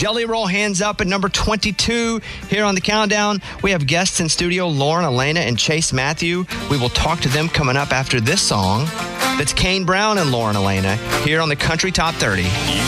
Jelly Roll Hands Up at number 22. Here on the countdown, we have guests in studio, Lauren Elena and Chase Matthew. We will talk to them coming up after this song. That's Kane Brown and Lauren Elena here on the Country Top 30.